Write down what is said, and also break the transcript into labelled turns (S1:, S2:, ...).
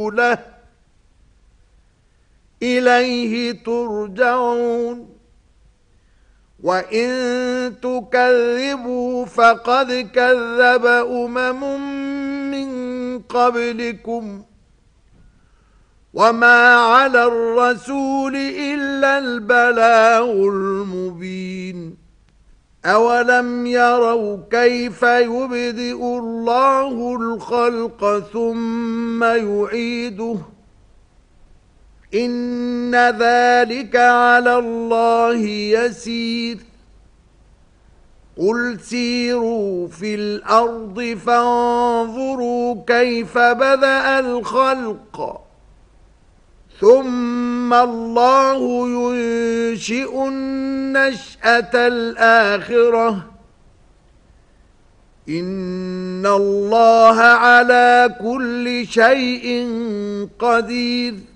S1: ورسوله إليه ترجعون وإن تكذبوا فقد كذب من قبلكم وما على الرسول إلا البلاغ المبين أولم يروا كيف يبدئ الله الخلق ثم يعيده إن ذلك على الله يسير قل سيروا في الأرض فانظروا كيف بدأ الخلق ثم الله ينشئ النشأة الآخرة إن الله على كل شيء قدير